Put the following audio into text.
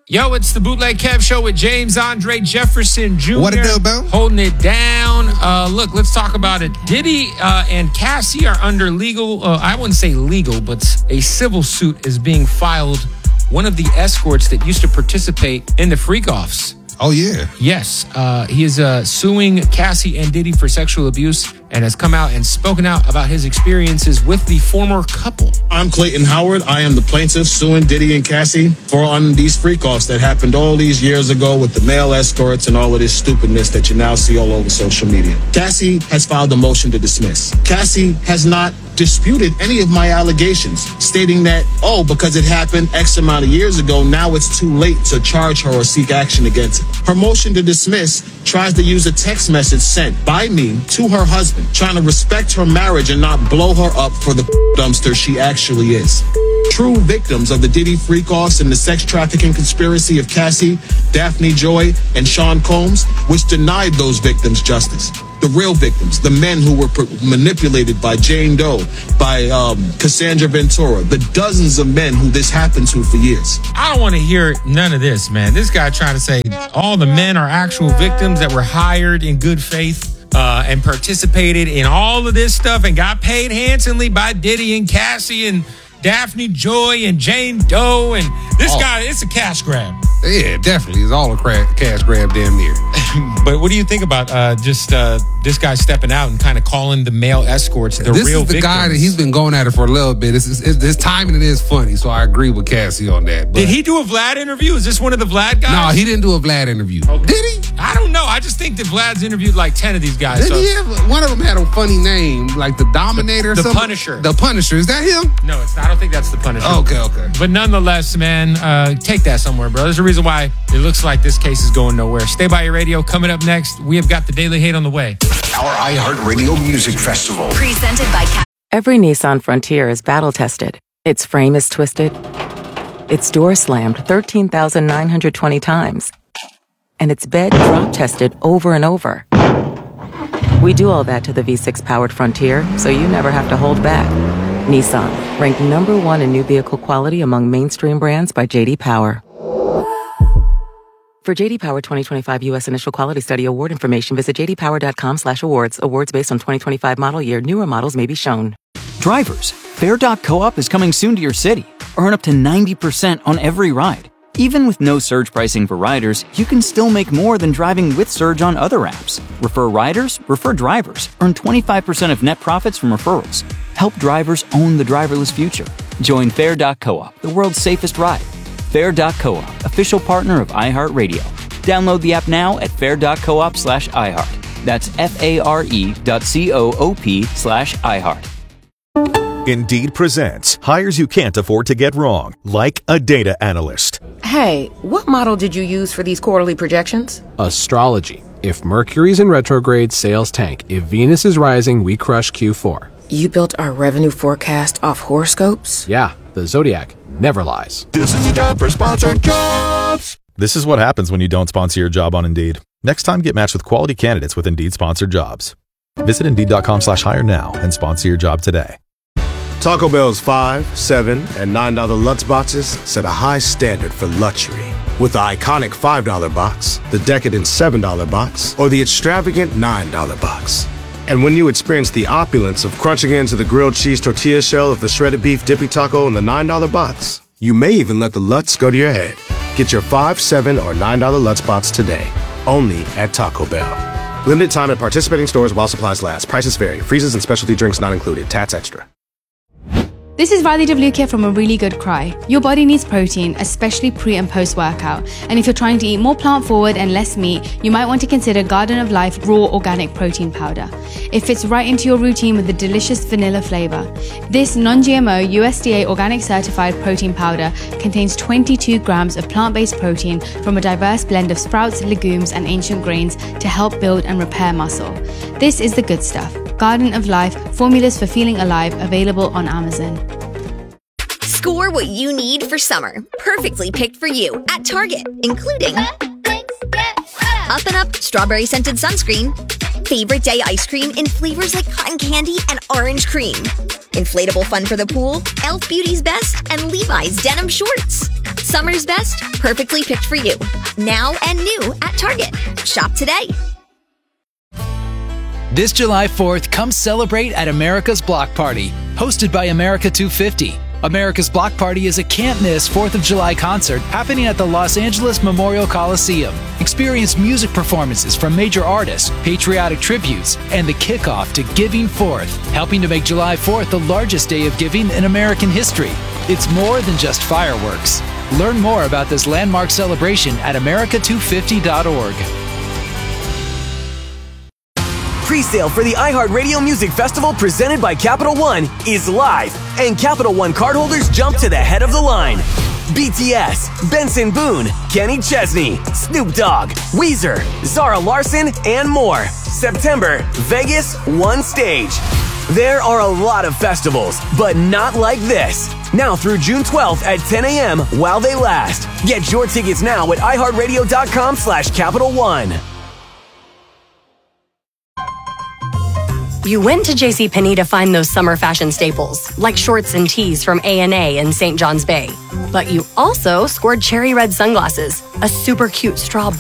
Yo, it's the Bootleg Kev Show with James Andre Jefferson Jr. What it do, Bill? Holding it down. Look, let's talk about it. Diddy and Cassie are under legal, I wouldn't say legal, but a civil suit is being filed. One of the escorts that used to participate in the freak-offs. Oh, yeah. Yes. He is suing Cassie and Diddy for sexual abuse and has come out and spoken out about his experiences with the former couple. I'm Clayton Howard. I am the plaintiff suing Diddy and Cassie on these freak-offs that happened all these years ago with the male escorts and all of this stupidness that you now see all over social media. Cassie has filed a motion to dismiss. Cassie has not disputed any of my allegations, stating that, because it happened X amount of years ago, now it's too late to charge her or seek action against her. Her motion to dismiss tries to use a text message sent by me to her husband, trying to respect her marriage and not blow her up for the dumpster she actually is. True victims of the Diddy freak-offs and the sex trafficking conspiracy of Cassie, Daphne Joy, and Sean Combs, which denied those victims justice. The real victims, the men who were manipulated by Jane Doe, by Cassandra Ventura, the dozens of men who this happened to for years. I don't want to hear none of this, man. This guy trying to say all the men are actual victims that were hired in good faith and participated in all of this stuff and got paid handsomely by Diddy and Cassie and Daphne Joy and Jane Doe. And this guy, it's a cash grab. Yeah, definitely. It's all a cash grab damn near. But what do you think about this guy stepping out and kind of calling the male escorts the real victims? This is the guy that he's been going at it for a little bit. His timing is funny, so I agree with Cassie on that. But did he do a Vlad interview? Is this one of the Vlad guys? No, he didn't do a Vlad interview. Okay. Did he? I don't know. I just think that Vlad's interviewed like 10 of these guys. Didn't he have, one of them had a funny name, like the Dominator or something? The Punisher. The Punisher. Is that him? No, it's not. I don't think that's the Punisher. Okay. But nonetheless, man, take that somewhere, bro. There's a reason why it looks like this case is going nowhere. Stay by your radio. Coming up next, we have got the Daily Hate on the way. Our iHeartRadio Music Festival. Presented by Every Nissan Frontier is battle-tested. Its frame is twisted. Its door slammed 13,920 times. And its bed drop-tested over and over. We do all that to the V6-powered Frontier, so you never have to hold back. Nissan, ranked #1 in new vehicle quality among mainstream brands by J.D. Power. For J.D. Power 2025 U.S. Initial Quality Study award information, visit jdpower.com/awards. Awards based on 2025 model year. Newer models may be shown. Drivers, Fair.coop is coming soon to your city. Earn up to 90% on every ride. Even with no surge pricing for riders, you can still make more than driving with Surge on other apps. Refer riders, refer drivers. Earn 25% of net profits from referrals. Help drivers own the driverless future. Join Fair.coop, the world's safest ride. Fair.coop, official partner of iHeartRadio. Download the app now at fair.coop/iHeart. That's FARE.coop/iHeart. Indeed presents hires you can't afford to get wrong, like a data analyst. Hey, what model did you use for these quarterly projections? Astrology. If Mercury's in retrograde, sales tank. If Venus is rising, we crush Q4. You built our revenue forecast off horoscopes? Yeah, the Zodiac never lies. This is the job for sponsored jobs. This is what happens when you don't sponsor your job on Indeed. Next time, get matched with quality candidates with Indeed sponsored jobs. Visit Indeed.com/hire now and sponsor your job today. Taco Bell's $5, $7, and $9 Lutz boxes set a high standard for luxury. With the iconic $5 box, the decadent $7 box, or the extravagant $9 box. And when you experience the opulence of crunching into the grilled cheese tortilla shell of the shredded beef dippy taco in the $9 box, you may even let the Lutz go to your head. Get your $5, $7, or $9 Lutz box today, only at Taco Bell. Limited time at participating stores while supplies last. Prices vary. Freezes and specialty drinks not included. Tats extra. This is Radhi Devlukia from A Really Good Cry. Your body needs protein, especially pre and post workout. And if you're trying to eat more plant forward and less meat, you might want to consider Garden of Life Raw Organic Protein Powder. It fits right into your routine with a delicious vanilla flavor. This non-GMO USDA organic certified protein powder contains 22 grams of plant-based protein from a diverse blend of sprouts, legumes, and ancient grains to help build and repair muscle. This is the good stuff. Garden of Life, formulas for feeling alive, available on Amazon. Score what you need for summer. Perfectly picked for you at Target, including Up and Up strawberry scented sunscreen. Favorite day ice cream in flavors like cotton candy and orange cream. Inflatable fun for the pool, Elf Beauty's Best, and Levi's denim shorts. Summer's Best, perfectly picked for you. Now and new at Target. Shop today. This July 4th, come celebrate at America's Block Party, hosted by America 250. America's Block Party is a can't-miss 4th of July concert happening at the Los Angeles Memorial Coliseum. Experience music performances from major artists, patriotic tributes, and the kickoff to Giving Forth, helping to make July 4th the largest day of giving in American history. It's more than just fireworks. Learn more about this landmark celebration at america250.org. Pre-sale for the iHeartRadio Music Festival presented by Capital One is live, and Capital One cardholders jump to the head of the line. BTS, Benson Boone, Kenny Chesney, Snoop Dogg, Weezer, Zara Larsson, and more. September, Vegas, one stage. There are a lot of festivals, but not like this. Now through June 12th at 10 a.m. while they last. Get your tickets now at iHeartRadio.com/Capital One. You went to JCPenney to find those summer fashion staples, like shorts and tees from A&A and St. John's Bay. But you also scored cherry red sunglasses, a super cute straw